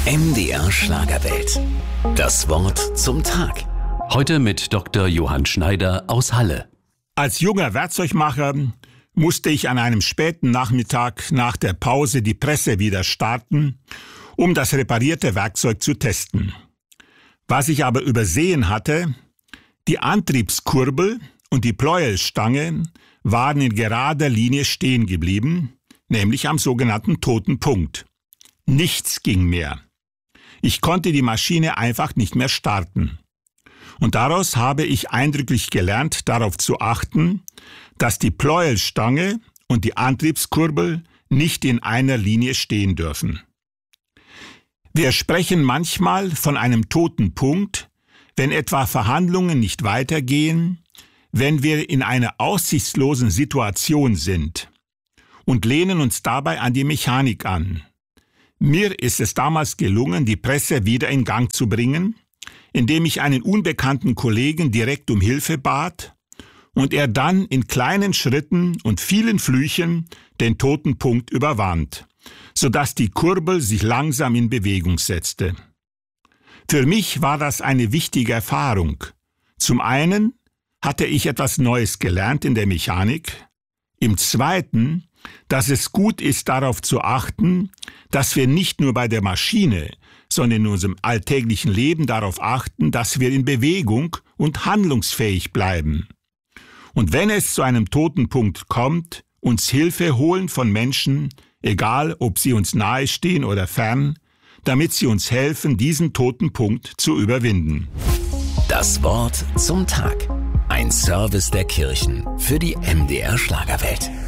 MDR Schlagerwelt. Das Wort zum Tag. Heute mit Dr. Johann Schneider aus Halle. Als junger Werkzeugmacher musste ich an einem späten Nachmittag nach der Pause die Presse wieder starten, um das reparierte Werkzeug zu testen. Was ich aber übersehen hatte, die Antriebskurbel und die Pleuelstange waren in gerader Linie stehen geblieben, nämlich am sogenannten toten Punkt. Nichts ging mehr. Ich konnte die Maschine einfach nicht mehr starten. Und daraus habe ich eindrücklich gelernt, darauf zu achten, dass die Pleuelstange und die Antriebskurbel nicht in einer Linie stehen dürfen. Wir sprechen manchmal von einem toten Punkt, wenn etwa Verhandlungen nicht weitergehen, wenn wir in einer aussichtslosen Situation sind und lehnen uns dabei an die Mechanik an. Mir ist es damals gelungen, die Presse wieder in Gang zu bringen, indem ich einen unbekannten Kollegen direkt um Hilfe bat und er dann in kleinen Schritten und vielen Flüchen den toten Punkt überwand, sodass die Kurbel sich langsam in Bewegung setzte. Für mich war das eine wichtige Erfahrung. Zum einen hatte ich etwas Neues gelernt in der Mechanik, im Zweiten, dass es gut ist, darauf zu achten, dass wir nicht nur bei der Maschine, sondern in unserem alltäglichen Leben darauf achten, dass wir in Bewegung und handlungsfähig bleiben. Und wenn es zu einem toten Punkt kommt, uns Hilfe holen von Menschen, egal ob sie uns nahestehen oder fern, damit sie uns helfen, diesen toten Punkt zu überwinden. Das Wort zum Tag. Ein Service der Kirchen für die MDR Schlagerwelt.